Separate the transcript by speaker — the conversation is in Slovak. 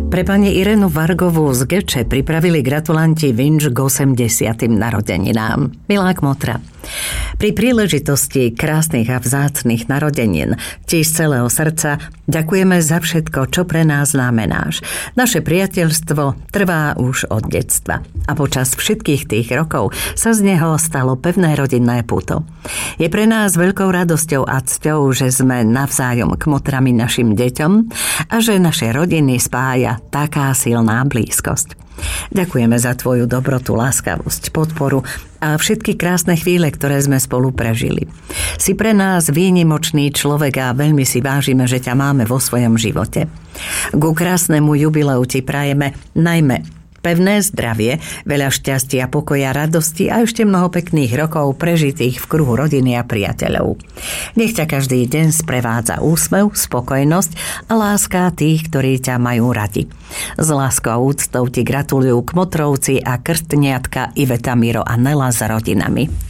Speaker 1: Pre pani Irenu Vargovú z Geče pripravili gratulanti vinč k 80. narodeninám. Milá Kmotra, pri príležitosti krásnych a vzácnych narodenín ti z celého srdca ďakujeme za všetko, čo pre nás znamenáš. Naše priateľstvo trvá už od detstva a počas všetkých tých rokov sa z neho stalo pevné rodinné puto. Je pre nás veľkou radosťou a cťou, že sme navzájom kmotrami našim deťom a že naše rodiny spája taká silná blízkosť. Ďakujeme za tvoju dobrotu, láskavosť, podporu a všetky krásne chvíle, ktoré sme spolu prežili. Si pre nás výnimočný človek a veľmi si vážime, že ťa máme vo svojom živote. Ku krásnemu jubileu ti prajeme najmä pevné zdravie, veľa šťastia, pokoja, radosti a ešte mnoho pekných rokov prežitých v kruhu rodiny a priateľov. Nech ťa každý deň sprevádza úsmev, spokojnosť a láska tých, ktorí ťa majú radi. S láskou a úctou ti gratulujú Kmotrovci a krstniatka Iveta, Miro a Nela s rodinami.